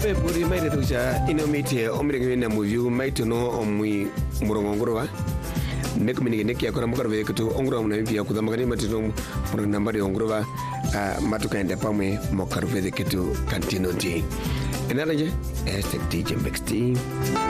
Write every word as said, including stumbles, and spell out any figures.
abe puri mai retuja inomite omrege na movie maito no omui murongongorwa nek minige nek yakora mukarwe kutu ongro na bia kudamagani matino mur nambari ongorwa matukaende pamwe mokarwe kutu kantinoti enaraje este D J Mixteam.